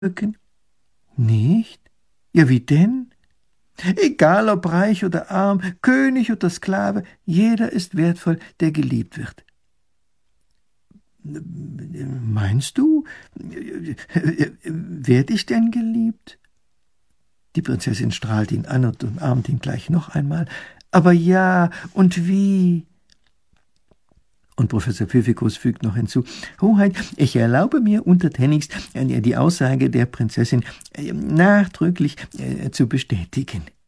wirken? Nicht? Ja, wie denn? Egal ob reich oder arm, König oder Sklave, jeder ist wertvoll, der geliebt wird. Meinst du? Werd ich denn geliebt? Die Prinzessin strahlt ihn an und umarmt ihn gleich noch einmal. Aber ja, und wie? Und Professor Pfiffikus fügt noch hinzu: Hoheit, ich erlaube mir untertänigst die Aussage der Prinzessin nachdrücklich zu bestätigen.